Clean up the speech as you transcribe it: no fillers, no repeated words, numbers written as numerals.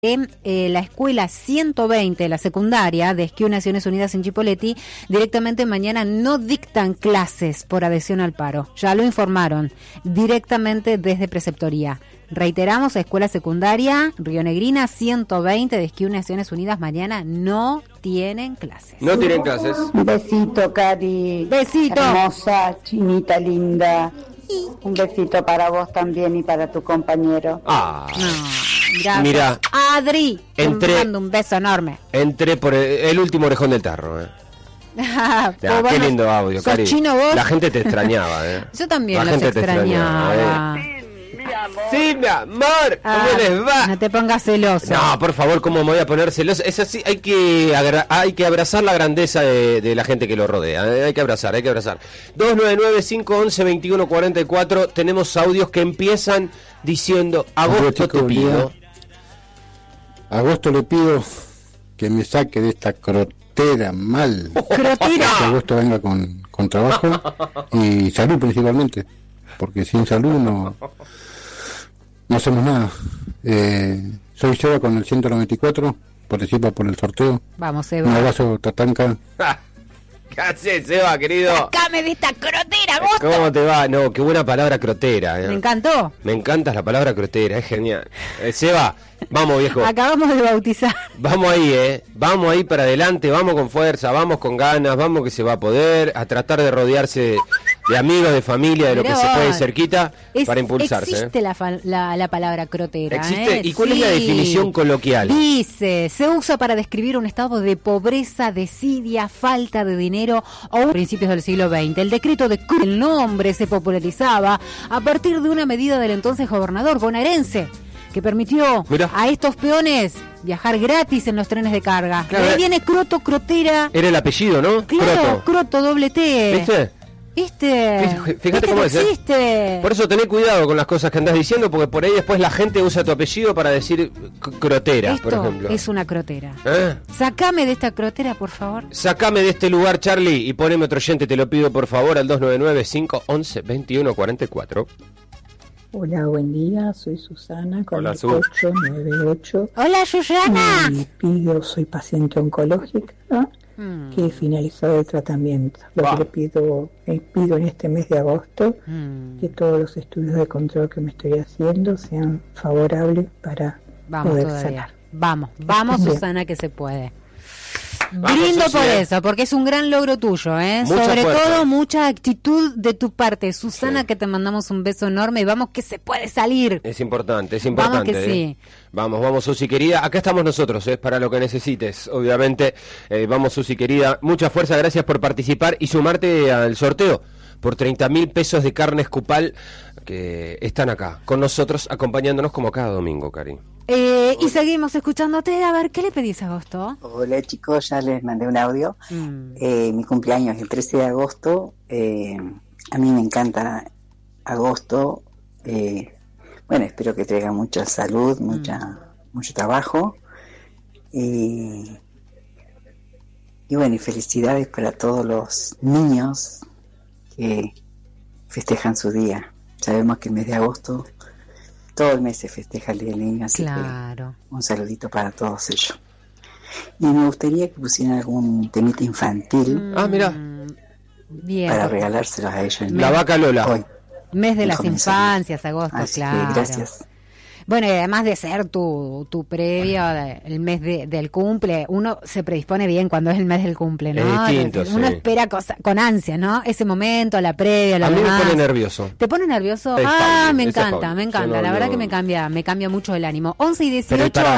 La escuela 120, la secundaria de Esquí Naciones Unidas en Chipoleti, directamente mañana no dictan clases por adhesión al paro. Ya lo informaron directamente desde preceptoría. Reiteramos, escuela secundaria Rionegrina 120 de Esquí Naciones Unidas mañana no tienen clases. No tienen clases. Un besito, Cari. Besito. Hermosa, chinita linda. Un besito para vos también y para tu compañero. Gracias. Mira, Adri, te mando un beso enorme. Entré por el último orejón del tarro. Qué lindo audio, Cari. Chino vos. La gente te extrañaba. Yo también los extrañaba. Sí, mi amor, ¿cómo les va? No te pongas celoso. No, por favor, ¿cómo me voy a poner celoso? Es así, hay que abrazar la grandeza de la gente que lo rodea. Hay que abrazar. 299-511-2144. Tenemos audios que empiezan diciendo: agosto te pido. Agosto le pido que me saque de esta crotera mal. ¿Crotera? Que agosto venga con trabajo y salud principalmente, porque sin salud no hacemos nada. Soy Seba con el 194, participa por el sorteo. Vamos, Seba. Un abrazo, Tatanka. ¿Qué haces, Seba, querido? ¡Sacame de esta crotera, Agosto! ¿Cómo te va? No, qué buena palabra, crotera. Me encantó. Me encanta la palabra crotera, es genial. Seba, vamos, viejo. Acabamos de bautizar. Vamos ahí, vamos ahí para adelante, vamos con fuerza, vamos con ganas, vamos que se va a poder, a tratar de rodearse de amigos, de familia, de lo que se puede cerquita, para impulsarse. Existe la palabra crotera. ¿Existe? ¿Y cuál es la definición coloquial? Dice, se usa para describir un estado de pobreza, desidia, falta de dinero o principios del siglo XX. El decreto de el nombre se popularizaba a partir de una medida del entonces gobernador bonaerense, que permitió a estos peones viajar gratis en los trenes de carga. Claro, ahí viene croto-crotera. Era el apellido, ¿no? Claro, croto doble T. ¿Viste? Fíjate cómo es, existe. Por eso tené cuidado con las cosas que andás diciendo, porque por ahí después la gente usa tu apellido para decir crotera, por ejemplo. Es una crotera. Sacame de esta crotera, por favor. Sacame de este lugar, Charlie, y poneme otro oyente, te lo pido por favor, al 299-511-2144. Hola, buen día, soy Susana con Hola, el 898. Hola, Susana. Soy paciente oncológica que he finalizado el tratamiento. Lo que le pido en este mes de agosto, que todos los estudios de control que me estoy haciendo sean favorables para poder sanar. Vamos, Susana, que se puede. Brindo por eso, porque es un gran logro tuyo, sobre todo mucha actitud de tu parte, Susana, que te mandamos un beso enorme y vamos que se puede salir. Es importante. Vamos que sí. Vamos, Susi querida, acá estamos nosotros, para lo que necesites, obviamente. Vamos, Susi querida, mucha fuerza, gracias por participar y sumarte al sorteo por 30.000 pesos de carne Escupal, que están acá con nosotros, acompañándonos como cada domingo, Cari. Y seguimos escuchándote. A ver, ¿qué le pedís a Agosto? Hola, chicos, ya les mandé un audio. Mi cumpleaños es el 13 de agosto. A mí me encanta agosto. Bueno, espero que traiga mucha salud, mucho trabajo. Y bueno, y felicidades para todos los niños que festejan su día. Sabemos que el mes de agosto, todo el mes se festeja el Día del Niño, así que un saludito para todos ellos. Y me gustaría que pusieran algún temita infantil para regalárselos a ellos. La vaca Lola. Hoy. Mes de las infancias, agosto, así claro. Que gracias. Bueno, y además de ser tu previo, el mes del cumple, uno se predispone bien cuando es el mes del cumple, ¿no? Es distinto, uno espera con ansia, ¿no? Ese momento, la previa, la demás. A mí me pone nervioso. ¿Te pone nervioso? Me encanta. La verdad que me cambia mucho el ánimo. 11 y 18.